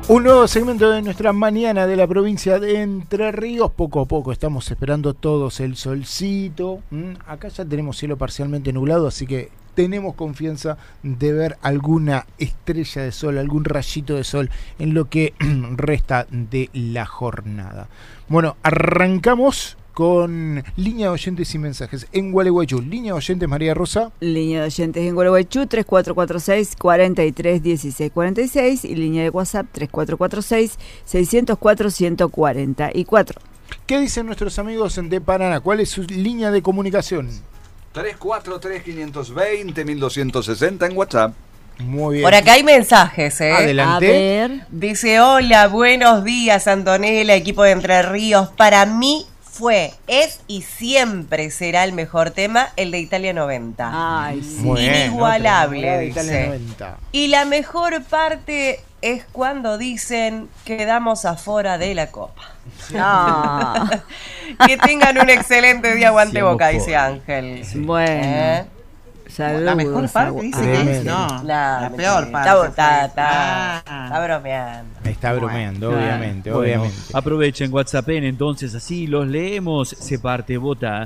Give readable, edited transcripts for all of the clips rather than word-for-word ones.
Un nuevo segmento de nuestra mañana de la provincia de Entre Ríos. Poco a poco estamos esperando todos el solcito. Acá ya tenemos cielo parcialmente nublado, así que tenemos confianza de ver alguna estrella de sol, algún rayito de sol en lo que resta de la jornada. Bueno, arrancamos con línea de oyentes y mensajes en Gualeguaychú. Línea de oyentes, María Rosa. Línea de oyentes en Gualeguaychú, 3446-431646 y línea de WhatsApp 3446-604-144. ¿Qué dicen nuestros amigos de Paraná? ¿Cuál es su línea de comunicación? 343-520-1260 en WhatsApp. Muy bien. Por acá hay mensajes, Adelante. A ver. Dice, hola, buenos días, Antonella, equipo de Entre Ríos. Para mí fue, es y siempre será el mejor tema, el de Italia 90. Ay, sí. Bueno, Inigualable, de Italia dice. 90. Y la mejor parte es cuando dicen quedamos afuera de la Copa. Ah. Que tengan un excelente día, aguante Seamos Boca, dice pobres. Ángel. Bueno. Saludos. La mejor parte dice que es, Tremendo. no, La la peor parte. Está bromeando. Está bromeando, Bueno, obviamente, Bueno, obviamente. aprovechen WhatsApp, entonces así los leemos. Se parte vota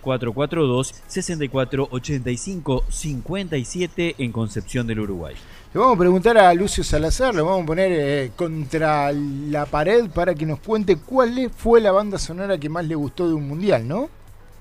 3442-6485-57 en Concepción del Uruguay. Le vamos a preguntar a Lucio Salazar, lo vamos a poner contra la pared para que nos cuente cuál fue la banda sonora que más le gustó de un mundial, ¿no?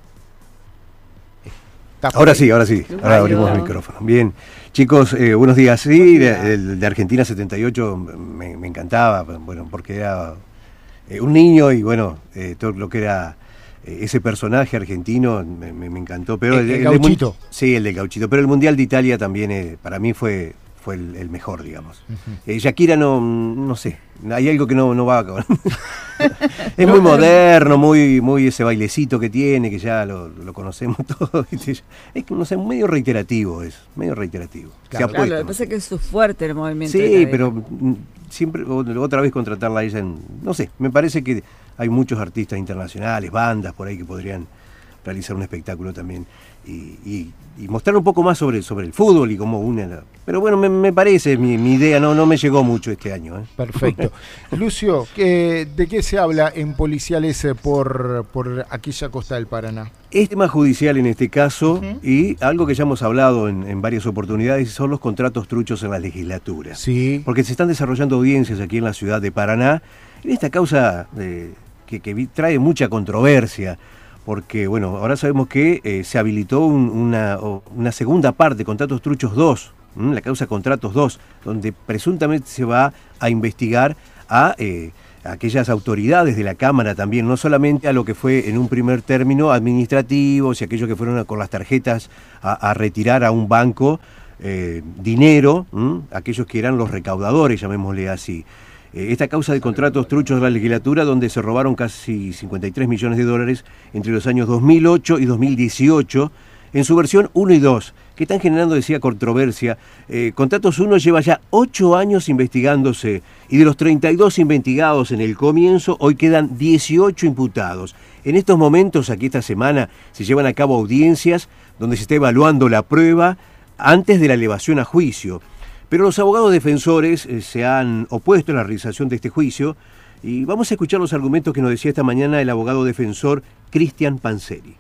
Ahora sí. Ahora abrimos el micrófono. Bien, chicos, buenos días. Sí, de Argentina 78 me encantaba, bueno, porque era un niño y bueno, todo lo que era ese personaje argentino me encantó. Pero el Gauchito. Sí, el del Gauchito. Pero el Mundial de Italia también para mí fue el mejor, digamos. Shakira no sé, hay algo que no va con... Es muy moderno, muy ese bailecito que tiene, que ya lo conocemos todos. Es que no sé, medio reiterativo. Claro, Claro, lo que pasa es que es su fuerte el movimiento. Sí, pero siempre, otra vez contratarla a ella no sé, me parece que hay muchos artistas internacionales, bandas por ahí que podrían realizar un espectáculo también y mostrar un poco más sobre el fútbol y cómo une pero bueno, me parece, mi idea no me llegó mucho este año. Perfecto. Lucio, ¿de qué se habla en policiales por aquella costa del Paraná? Es tema judicial en este caso, y algo que ya hemos hablado en varias oportunidades son los contratos truchos en la legislatura. Sí. Porque se están desarrollando audiencias aquí en la ciudad de Paraná, en esta causa que trae mucha controversia, porque bueno, ahora sabemos que se habilitó una segunda parte, Contratos Truchos 2, la causa Contratos 2, donde presuntamente se va a investigar a aquellas autoridades de la Cámara también, no solamente a lo que fue en un primer término administrativos y aquellos que fueron con las tarjetas a retirar a un banco dinero, aquellos que eran los recaudadores, llamémosle así. Esta causa de contratos truchos de la legislatura, donde se robaron casi 53 millones de dólares entre los años 2008 y 2018, en su versión 1 y 2, que están generando, decía, controversia. Contratos 1 lleva ya 8 años investigándose, y de los 32 investigados en el comienzo, hoy quedan 18 imputados. En estos momentos, aquí esta semana, se llevan a cabo audiencias donde se está evaluando la prueba antes de la elevación a juicio. Pero los abogados defensores se han opuesto a la realización de este juicio y vamos a escuchar los argumentos que nos decía esta mañana el abogado defensor Cristian Panzeri.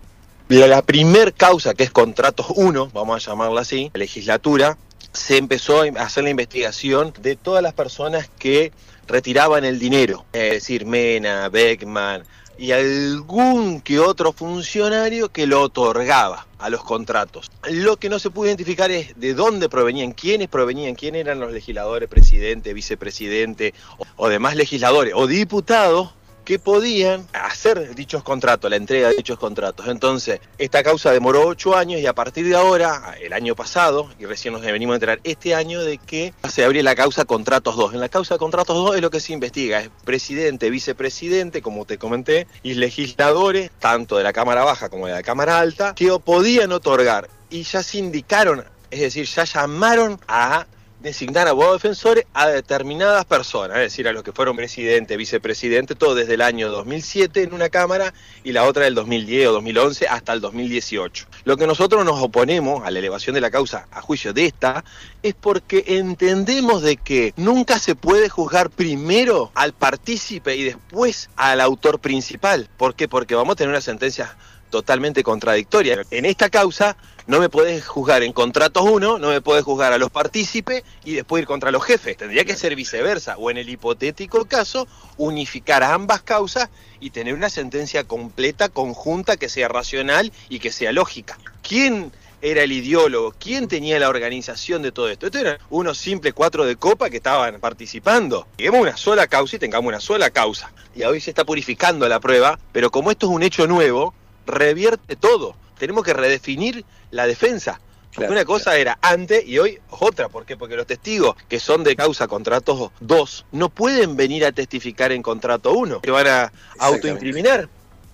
La primer causa, que es Contratos 1, vamos a llamarla así, la legislatura, se empezó a hacer la investigación de todas las personas que retiraban el dinero, es decir, Mena, Beckman y algún que otro funcionario que lo otorgaba a los contratos. Lo que no se pudo identificar es de dónde provenían, quiénes eran los legisladores, presidente, vicepresidente o demás legisladores o diputados que podían hacer dichos contratos, la entrega de dichos contratos. Entonces, esta causa demoró 8 años y a partir de ahora, el año pasado, y recién nos venimos a enterar este año, de que se abrió la causa Contratos 2. En la causa Contratos 2 es lo que se investiga, es presidente, vicepresidente, como te comenté, y legisladores, tanto de la Cámara Baja como de la Cámara Alta, que podían otorgar, y ya se indicaron, es decir, ya llamaron a designar abogados defensores a determinadas personas, es decir, a los que fueron presidente, vicepresidente, todo desde el año 2007 en una Cámara y la otra del 2010 o 2011 hasta el 2018. Lo que nosotros nos oponemos a la elevación de la causa a juicio de esta es porque entendemos de que nunca se puede juzgar primero al partícipe y después al autor principal. ¿Por qué? Porque vamos a tener una sentencia totalmente contradictoria. En esta causa no me podés juzgar en contratos 1, no me podés juzgar a los partícipes y después ir contra los jefes. Tendría que ser viceversa, o en el hipotético caso, unificar a ambas causas y tener una sentencia completa, conjunta, que sea racional y que sea lógica. ¿Quién era el ideólogo? ¿Quién tenía la organización de todo esto? Esto eran unos simples 4 de copa que estaban participando. Lleguemos una sola causa y tengamos una sola causa. Y hoy se está purificando la prueba, pero como esto es un hecho nuevo, revierte todo. Tenemos que redefinir la defensa. Porque una cosa era antes y hoy otra. ¿Por qué? Porque los testigos que son de causa contratos 2 no pueden venir a testificar en contrato 1. Se van a autoincriminar.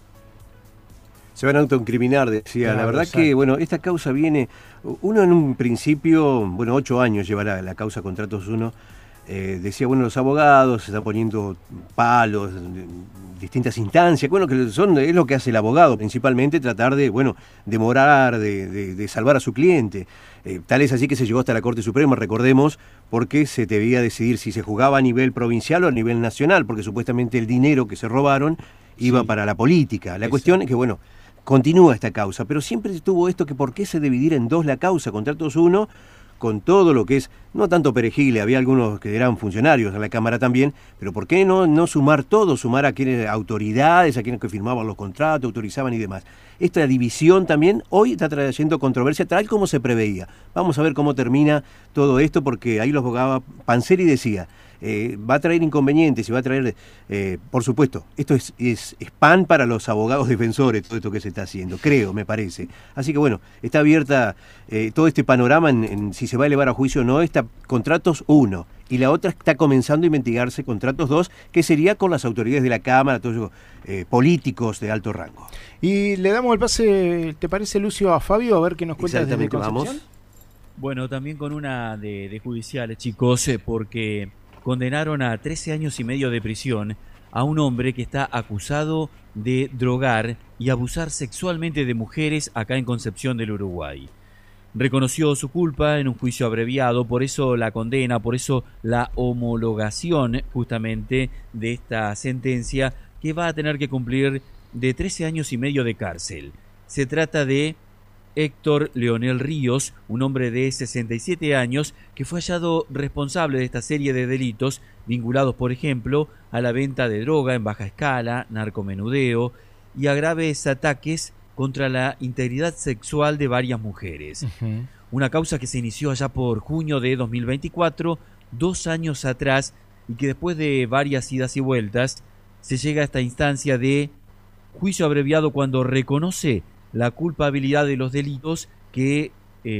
Se van a autoincriminar, decía. Claro, la verdad exacto. que, bueno, esta causa viene... Uno en un principio, 8 años lleva la causa contratos 1. Decía, los abogados se están poniendo palos, distintas instancias, que es lo que hace el abogado, principalmente tratar de, demorar, de salvar a su cliente. Tal es así que se llegó hasta la Corte Suprema, recordemos, porque se debía decidir si se juzgaba a nivel provincial o a nivel nacional, porque supuestamente el dinero que se robaron iba para la política. La cuestión es que, continúa esta causa, pero siempre tuvo esto que por qué se dividir en dos la causa, contratos 1, con todo lo que es, no tanto perejile, había algunos que eran funcionarios en la Cámara también, pero ¿por qué no sumar todo, sumar a quienes autoridades, a quienes que firmaban los contratos, autorizaban y demás? Esta división también hoy está trayendo controversia tal como se preveía. Vamos a ver cómo termina todo esto, porque ahí los abogaba Panzeri decía, va a traer inconvenientes y va a traer, por supuesto, esto es pan para los abogados defensores, todo esto que se está haciendo, me parece. Así que está abierta todo este panorama en si se va a elevar a juicio o no, está contratos 1, y la otra está comenzando a investigarse contratos 2, que sería con las autoridades de la Cámara, todos políticos de alto rango. Y le damos el pase, ¿te parece, Lucio, a Fabio, a ver qué nos cuenta desde Concepción? Vamos. Bueno, también con una de judiciales, chicos, porque condenaron a 13 años y medio de prisión a un hombre que está acusado de drogar y abusar sexualmente de mujeres acá en Concepción del Uruguay. Reconoció su culpa en un juicio abreviado, por eso la condena, por eso la homologación justamente de esta sentencia, que va a tener que cumplir de 13 años y medio de cárcel. Se trata de Héctor Leonel Ríos, un hombre de 67 años que fue hallado responsable de esta serie de delitos vinculados, por ejemplo, a la venta de droga en baja escala, narcomenudeo y a graves ataques contra la integridad sexual de varias mujeres. Uh-huh. Una causa que se inició allá por junio de 2024, 2 años atrás, y que después de varias idas y vueltas se llega a esta instancia de juicio abreviado cuando reconoce la culpabilidad de los delitos que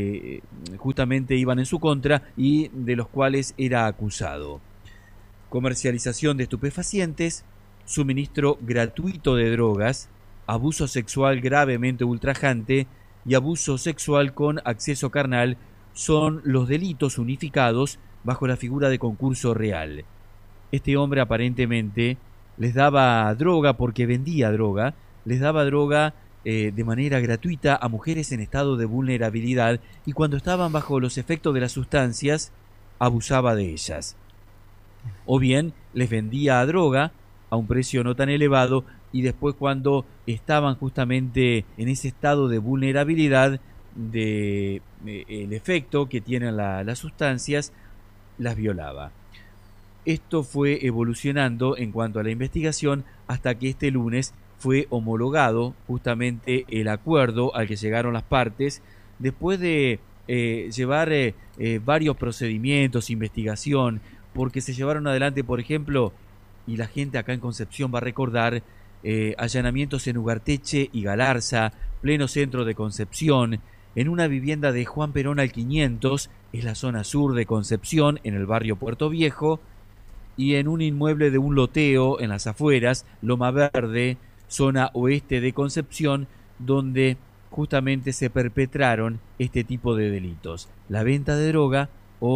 justamente iban en su contra y de los cuales era acusado. Comercialización de estupefacientes, suministro gratuito de drogas, abuso sexual gravemente ultrajante y abuso sexual con acceso carnal son los delitos unificados bajo la figura de concurso real. Este hombre aparentemente les daba droga porque vendía droga, les daba droga de manera gratuita a mujeres en estado de vulnerabilidad y cuando estaban bajo los efectos de las sustancias abusaba de ellas. O bien les vendía droga a un precio no tan elevado y después cuando estaban justamente en ese estado de vulnerabilidad de el efecto que tienen las sustancias, las violaba. Esto fue evolucionando en cuanto a la investigación hasta que este lunes fue homologado justamente el acuerdo al que llegaron las partes después de llevar varios procedimientos, investigación, porque se llevaron adelante, por ejemplo, y la gente acá en Concepción va a recordar, allanamientos en Ugarteche y Galarza, pleno centro de Concepción, en una vivienda de Juan Perón al 500, es la zona sur de Concepción, en el barrio Puerto Viejo, y en un inmueble de un loteo en las afueras, Loma Verde, zona oeste de Concepción, donde justamente se perpetraron este tipo de delitos, la venta de droga o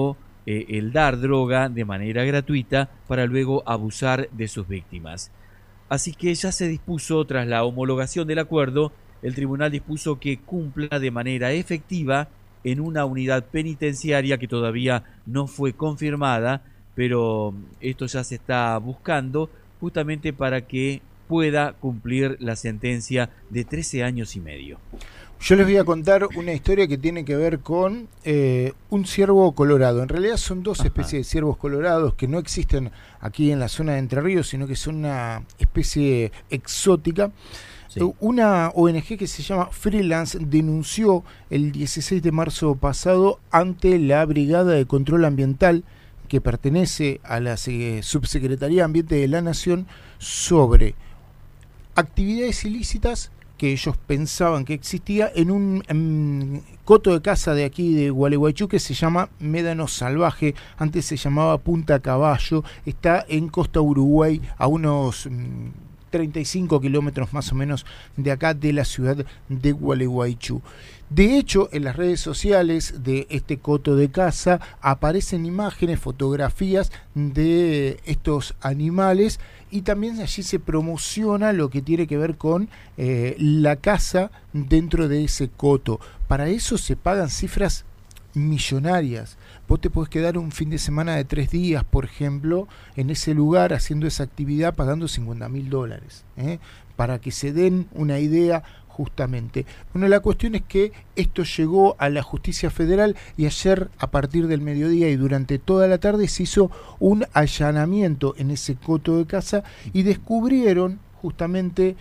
el dar droga de manera gratuita para luego abusar de sus víctimas. Así que ya se dispuso, tras la homologación del acuerdo, el tribunal dispuso que cumpla de manera efectiva en una unidad penitenciaria que todavía no fue confirmada, pero esto ya se está buscando justamente para que pueda cumplir la sentencia de 13 años y medio. Yo les voy a contar una historia que tiene que ver con un ciervo colorado. En realidad son dos especies de ciervos colorados que no existen aquí en la zona de Entre Ríos, sino que son una especie exótica. Sí. Una ONG que se llama Freelance denunció el 16 de marzo pasado ante la Brigada de Control Ambiental, que pertenece a la Subsecretaría de Ambiente de la Nación, sobre actividades ilícitas que ellos pensaban que existía en un coto de caza de aquí de Gualeguaychú que se llama Médano Salvaje, antes se llamaba Punta Caballo, está en Costa Uruguay, a unos 35 kilómetros más o menos de acá de la ciudad de Gualeguaychú. De hecho, en las redes sociales de este coto de caza aparecen imágenes, fotografías de estos animales, y también allí se promociona lo que tiene que ver con la caza dentro de ese coto. Para eso se pagan cifras millonarias. Vos te podés quedar un fin de semana de 3 días, por ejemplo, en ese lugar haciendo esa actividad pagando $50.000, para que se den una idea justamente. Bueno, la cuestión es que esto llegó a la Justicia Federal y ayer a partir del mediodía y durante toda la tarde se hizo un allanamiento en ese coto de caza y descubrieron justamente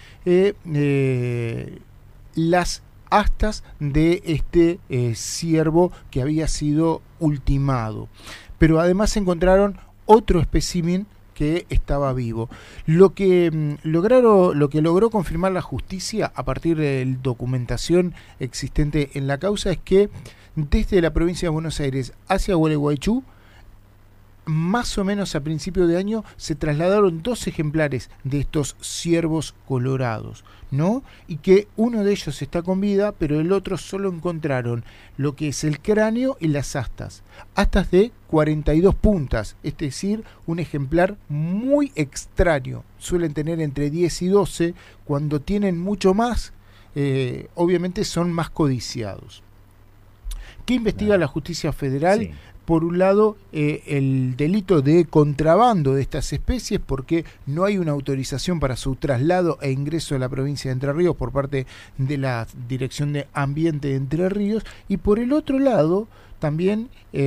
las astas de este ciervo que había sido ultimado. Pero además encontraron otro espécimen que estaba vivo. Lo que logró confirmar la justicia a partir de la documentación existente en la causa es que desde la provincia de Buenos Aires hacia Gualeguaychú, más o menos a principio de año, se trasladaron 2 ejemplares de estos ciervos colorados, ¿no? Y que uno de ellos está con vida, pero el otro solo encontraron lo que es el cráneo y las astas de 42 puntas, es decir, un ejemplar muy extraño. Suelen tener entre 10 y 12, cuando tienen mucho más, obviamente son más codiciados. ¿Qué investiga la Justicia Federal? Sí. Por un lado, el delito de contrabando de estas especies, porque no hay una autorización para su traslado e ingreso a la provincia de Entre Ríos por parte de la Dirección de Ambiente de Entre Ríos, y por el otro lado también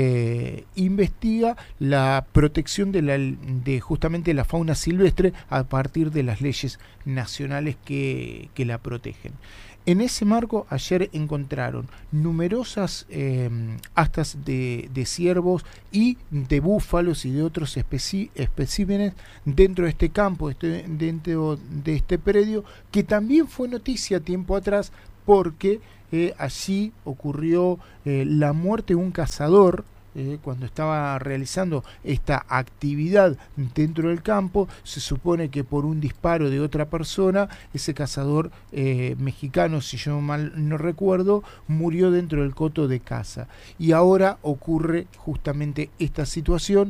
investiga la protección de justamente la fauna silvestre a partir de las leyes nacionales que la protegen. En ese marco, ayer encontraron numerosas astas de ciervos y de búfalos y de otros especímenes dentro de este campo, dentro de este predio, que también fue noticia tiempo atrás porque allí ocurrió la muerte de un cazador cuando estaba realizando esta actividad dentro del campo. Se supone que por un disparo de otra persona, ese cazador mexicano, si yo mal no recuerdo, murió dentro del coto de caza. Y ahora ocurre justamente esta situación.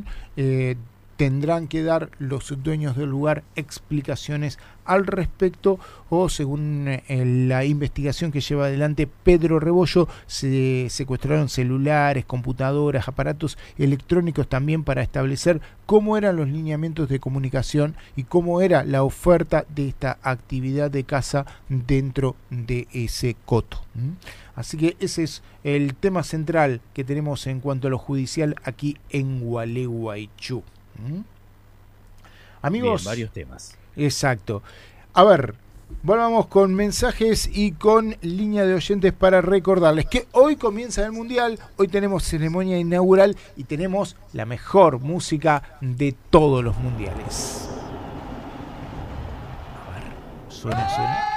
Tendrán que dar los dueños del lugar explicaciones al respecto, o según la investigación que lleva adelante Pedro Rebollo, se secuestraron celulares, computadoras, aparatos electrónicos también para establecer cómo eran los lineamientos de comunicación y cómo era la oferta de esta actividad de caza dentro de ese coto. Así que ese es el tema central que tenemos en cuanto a lo judicial aquí en Gualeguaychú. Amigos, bien, varios temas. Exacto. A ver, volvamos con mensajes y con línea de oyentes para recordarles que hoy comienza el Mundial, hoy tenemos ceremonia inaugural y tenemos la mejor música de todos los mundiales. A ver, suena.